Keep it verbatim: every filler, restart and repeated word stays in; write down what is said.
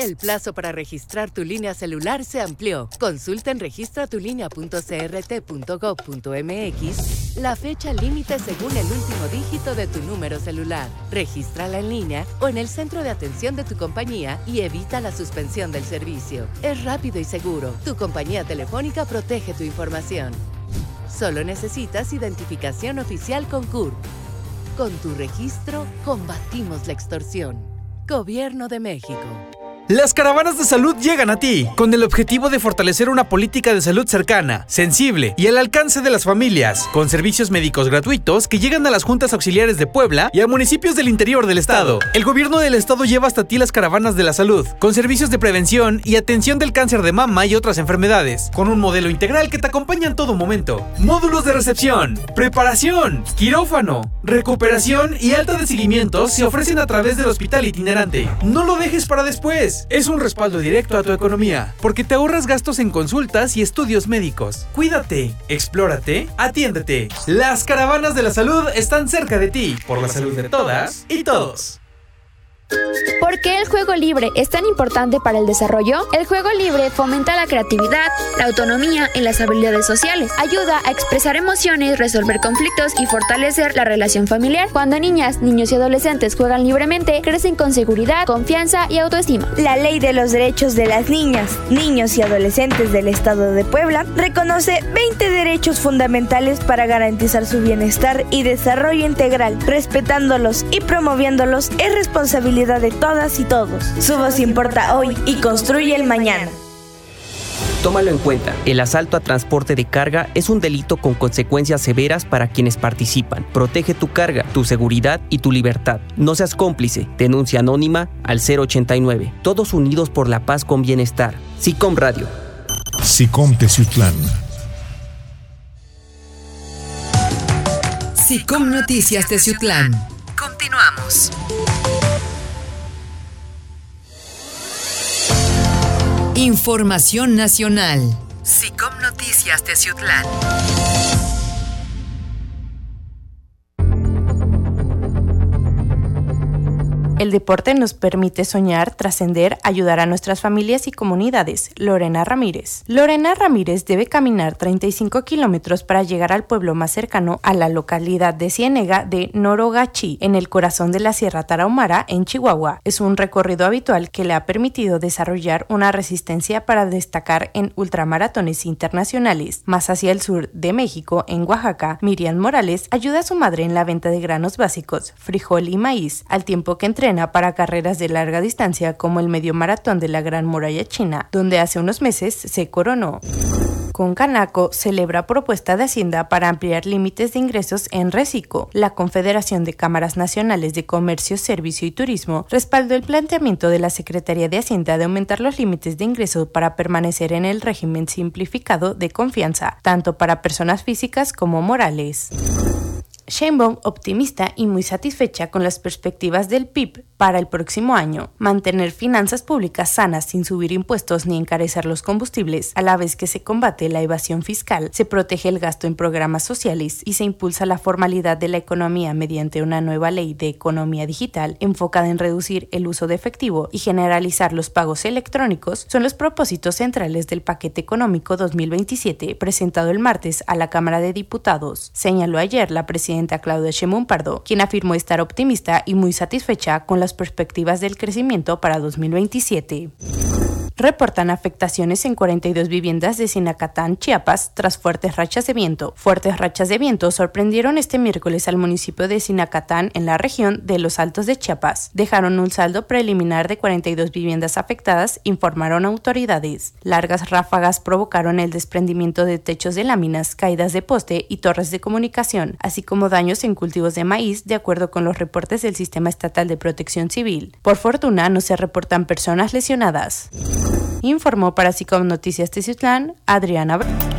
El plazo para registrar tu línea celular se amplió. Consulta en registra tu línea punto c r t punto gov punto m x la fecha límite según el último dígito de tu número celular. Regístrala en línea o en el centro de atención de tu compañía y evita la suspensión del servicio. Es rápido y seguro. Tu compañía telefónica protege tu información. Solo necesitas identificación oficial con C U R. Con tu registro, combatimos la extorsión. Gobierno de México. Las caravanas de salud llegan a ti, con el objetivo de fortalecer una política de salud cercana, sensible y al alcance de las familias, con servicios médicos gratuitos que llegan a las juntas auxiliares de Puebla y a municipios del interior del estado. El gobierno del estado lleva hasta ti las caravanas de la salud, con servicios de prevención y atención del cáncer de mama y otras enfermedades, con un modelo integral que te acompaña en todo momento. Módulos de recepción, preparación, quirófano, recuperación y alta de seguimiento se ofrecen a través del hospital itinerante. No lo dejes para después. Es un respaldo directo a tu economía, porque te ahorras gastos en consultas y estudios médicos. Cuídate, explórate, atiéndete. Las caravanas de la salud están cerca de ti, por la salud de todas y todos. ¿Por qué el juego libre es tan importante para el desarrollo? El juego libre fomenta la creatividad, la autonomía y las habilidades sociales. Ayuda a expresar emociones, resolver conflictos y fortalecer la relación familiar. Cuando niñas, niños y adolescentes juegan libremente, crecen con seguridad, confianza y autoestima. La Ley de los Derechos de las Niñas, Niños y Adolescentes del Estado de Puebla reconoce veinte derechos fundamentales para garantizar su bienestar y desarrollo integral. Respetándolos y promoviéndolos es responsabilidad de todas y todos. Su voz importa hoy y construye el mañana. Tómalo en cuenta, el asalto a transporte de carga es un delito con consecuencias severas para quienes participan. Protege tu carga, tu seguridad y tu libertad. No seas cómplice. Denuncia anónima al cero ochenta y nueve. Todos unidos por la paz con bienestar. SICOM Radio. SICOM Teciutlán. SICOM Noticias Teciutlán. Continuamos. Información nacional. SICOM Noticias Teciutlán. El deporte nos permite soñar, trascender, ayudar a nuestras familias y comunidades. Lorena Ramírez. Lorena Ramírez debe caminar treinta y cinco kilómetros para llegar al pueblo más cercano a la localidad de Ciénega de Norogachi, en el corazón de la Sierra Tarahumara, en Chihuahua. Es un recorrido habitual que le ha permitido desarrollar una resistencia para destacar en ultramaratones internacionales. Más hacia el sur de México, en Oaxaca, Miriam Morales ayuda a su madre en la venta de granos básicos, frijol y maíz, al tiempo que entrena para carreras de larga distancia como el medio maratón de la Gran Muralla China, donde hace unos meses se coronó. Concanaco celebra propuesta de Hacienda para ampliar límites de ingresos en Recico. La Confederación de Cámaras Nacionales de Comercio, Servicio y Turismo respaldó el planteamiento de la Secretaría de Hacienda de aumentar los límites de ingreso para permanecer en el régimen simplificado de confianza, tanto para personas físicas como morales. Sheinbaum optimista y muy satisfecha con las perspectivas del P I B para el próximo año. Mantener finanzas públicas sanas sin subir impuestos ni encarecer los combustibles, a la vez que se combate la evasión fiscal, se protege el gasto en programas sociales y se impulsa la formalidad de la economía mediante una nueva ley de economía digital enfocada en reducir el uso de efectivo y generalizar los pagos electrónicos, son los propósitos centrales del paquete económico dos mil veintisiete presentado el martes a la Cámara de Diputados, señaló ayer la presidenta Claudia Sheinbaum Pardo, quien afirmó estar optimista y muy satisfecha con las perspectivas del crecimiento para dos mil veintisiete. Reportan afectaciones en cuarenta y dos viviendas de Zinacatán, Chiapas, tras fuertes rachas de viento. Fuertes rachas de viento sorprendieron este miércoles al municipio de Zinacatán en la región de Los Altos de Chiapas. Dejaron un saldo preliminar de cuarenta y dos viviendas afectadas, informaron autoridades. Largas ráfagas provocaron el desprendimiento de techos de láminas, caídas de poste y torres de comunicación, así como daños en cultivos de maíz, de acuerdo con los reportes del Sistema Estatal de Protección Civil. Por fortuna, no se reportan personas lesionadas. Informó para SICOM Noticias Teciutlán, Adriana Br-